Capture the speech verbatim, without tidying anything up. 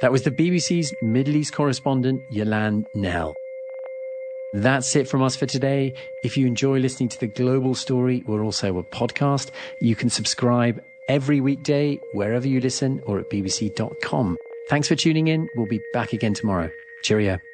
That was the B B C's Middle East correspondent, Yelan Nell. That's it from us for today. If you enjoy listening to The Global Story, we're also a podcast. You can subscribe every weekday wherever you listen or at b b c dot com. Thanks for tuning in. We'll be back again tomorrow. Cheerio.